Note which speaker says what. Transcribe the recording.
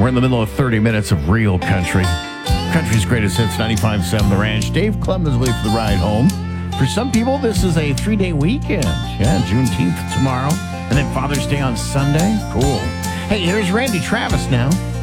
Speaker 1: We're in the middle of 30 minutes of real country. Country's greatest hits, 95.7 The Ranch. Dave Clem is waiting for the ride home. For some people, this is a 3-day weekend. Yeah, Juneteenth tomorrow. And then Father's Day on Sunday. Cool. Hey, here's Randy Travis now.